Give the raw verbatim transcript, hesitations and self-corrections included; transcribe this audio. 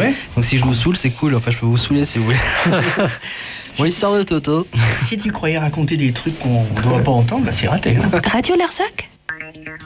ouais. Donc si je vous saoule, c'est cool. Enfin, je peux vous saouler si vous voulez. Bon, l'histoire de Toto. Si tu croyais raconter des trucs qu'on ne doit pas entendre, bah c'est raté. Hein. Radio Larzac.